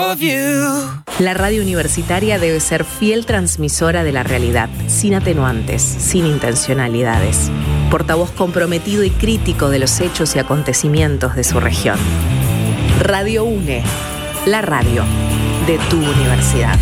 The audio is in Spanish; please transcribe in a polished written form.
of you. La radio universitaria debe ser fiel transmisora de la realidad, sin atenuantes, sin intencionalidades. Portavoz comprometido y crítico de los hechos y acontecimientos de su región. Radio UNE, la radio de tu universidad.